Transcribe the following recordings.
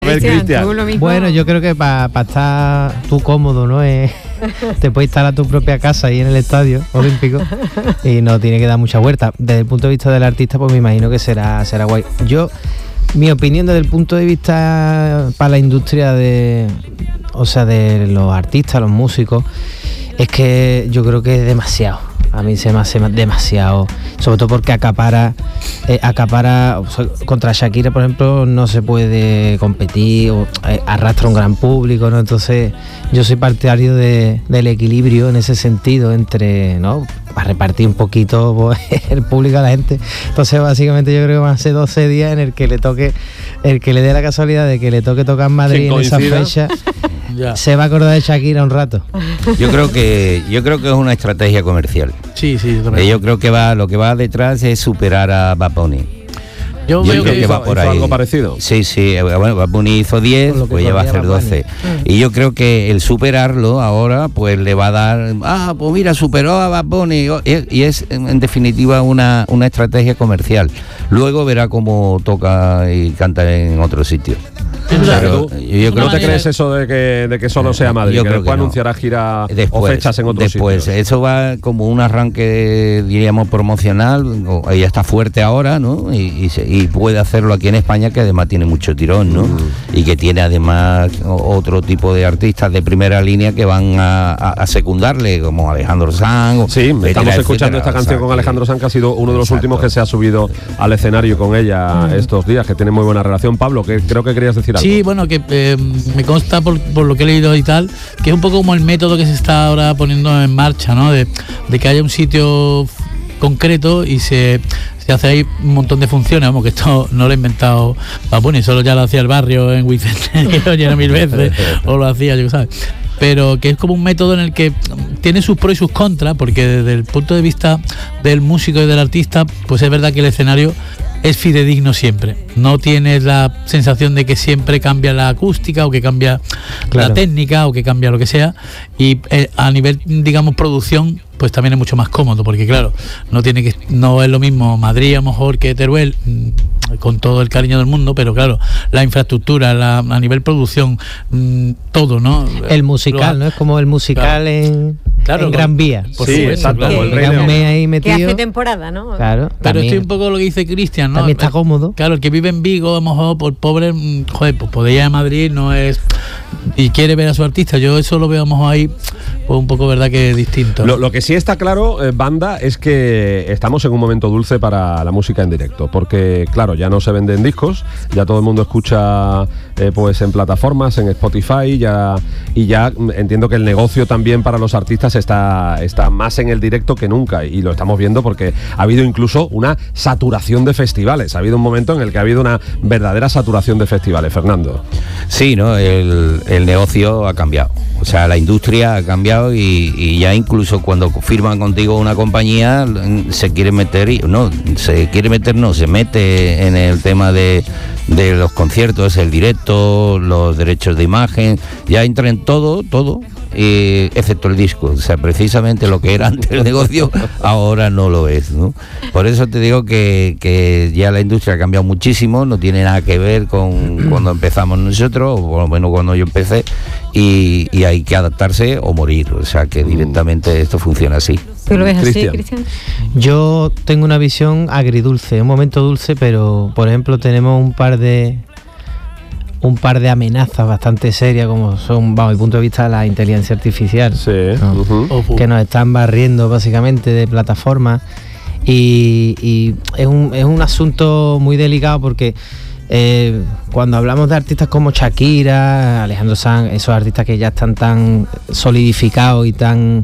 ver, Cristian. Bueno, yo creo que para estar tú cómodo, ¿no? Te puedes instalar tu propia casa ahí en el estadio olímpico y no tiene que dar mucha vuelta. Desde el punto de vista del artista, pues me imagino que será guay. Mi opinión desde el punto de vista para la industria de los artistas, los músicos, es que yo creo que es demasiado. A mí se me hace demasiado, sobre todo porque acapara, o sea, contra Shakira, por ejemplo, no se puede competir, arrastra un gran público, ¿no? Entonces yo soy partidario del equilibrio en ese sentido, entre, ¿no?, para repartir un poquito, pues, el público a la gente. Entonces básicamente yo creo que van a ser 12 días en el que le toque, el que le dé la casualidad de que le toque tocar en Madrid en esa fecha, se va a acordar de Shakira un rato. Yo creo que es una estrategia comercial. Sí, yo creo que lo que va detrás es superar a Bad Bunny. Yo creo que va por ahí. ¿Algo parecido? Sí, bueno, Bad Bunny hizo 10, pues ya va a hacer 12. Y yo creo que el superarlo ahora, pues le va a dar, pues mira, superó a Bad Bunny, y es en definitiva una estrategia comercial. Luego verá cómo toca y canta en otro sitio. Claro, yo creo ¿no te crees eso de que solo sea Madrid? Yo que creo después anunciará gira o fechas en otros sitios. Después, eso va como un arranque, diríamos, promocional. Ella está fuerte ahora, ¿no? Y puede hacerlo aquí en España, que además tiene mucho tirón, ¿no? Y que tiene además otro tipo de artistas de primera línea que van a secundarle, como Alejandro Sanz. Sí, estamos escuchando esta canción con Alejandro Sanz, que ha sido uno de los últimos que se ha subido al escenario con ella estos días, que tiene muy buena relación. Pablo, que creo que querías decir algo. Sí, bueno, que me consta por lo que he leído y tal, que es un poco como el método que se está ahora poniendo en marcha, ¿no? De que haya un sitio concreto y se hace ahí un montón de funciones. Vamos, que esto no lo he inventado Bad Bunny, solo ya lo hacía el barrio en Vicente, lo llena 1000 veces, o lo hacía, yo sabes. Pero que es como un método en el que tiene sus pros y sus contras, porque desde el punto de vista del músico y del artista, pues es verdad que el escenario es fidedigno siempre. No tienes la sensación de que siempre cambia la acústica o que cambia la técnica o que cambia lo que sea. Y a nivel, digamos, producción, pues también es mucho más cómodo, porque claro, no es lo mismo Madrid a lo mejor que Teruel, con todo el cariño del mundo, pero claro, la infraestructura, a nivel producción, todo, ¿no? El musical, ¿no? Es como el musical en Gran Vía. Por supuesto, exacto, como el Rey León. Ahí metido. Que hace temporada, ¿no? Claro. Pero también, estoy un poco lo que dice Cristian, ¿no? También está cómodo. Claro, el que vive en Vigo, a lo mejor, por pobre, joder, pues podría ir a Madrid, no es... Y quiere ver a su artista. Yo eso lo veo a lo mejor ahí, pues un poco, verdad, que es distinto. Lo que sí está claro, Banda, es que estamos en un momento dulce para la música en directo, porque claro, ya no se venden discos, ya todo el mundo escucha pues en plataformas, en Spotify, y ya entiendo que el negocio también para los artistas está más en el directo que nunca, y lo estamos viendo porque ha habido incluso una saturación de festivales. Ha habido un momento en el que ha habido una verdadera saturación de festivales. Fernando. Sí, ¿no? El negocio ha cambiado. O sea, la industria ha cambiado y ya incluso cuando firman contigo una compañía se mete en el tema de los conciertos, el directo, los derechos de imagen, ya entra en todo, excepto el disco. O sea, precisamente lo que era antes el negocio ahora no lo es, ¿no? Por eso te digo que ya la industria ha cambiado muchísimo, no tiene nada que ver con cuando empezamos nosotros, o por lo menos cuando yo empecé, y hay que adaptarse o morir. O sea, que directamente esto funciona así. ¿Tú lo ves así, Cristian? Yo tengo una visión agridulce, un momento dulce, pero por ejemplo tenemos un par de amenazas bastante serias, como son, bajo mi punto de vista, la inteligencia artificial, ¿no? Que nos están barriendo básicamente de plataformas, y es un asunto muy delicado, porque cuando hablamos de artistas como Shakira, Alejandro Sanz, esos artistas que ya están tan solidificados y tan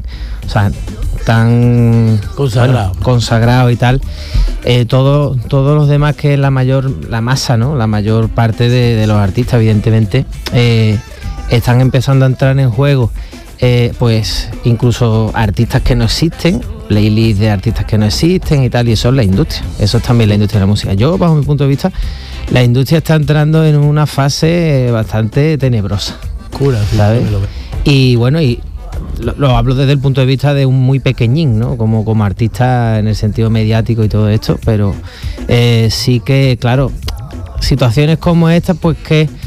consagrados y tal, todos los demás, que es la masa, ¿no? La mayor parte de los artistas, evidentemente, están empezando a entrar en juego, pues incluso artistas que no existen, playlists de artistas que no existen y tal, y eso es la industria, eso es también la industria de la música. Yo, bajo mi punto de vista, la industria está entrando en una fase bastante tenebrosa, ¿sabes? Y bueno, lo hablo desde el punto de vista de un muy pequeñín, ¿no? Como artista en el sentido mediático y todo esto, pero sí que, claro, situaciones como estas, pues que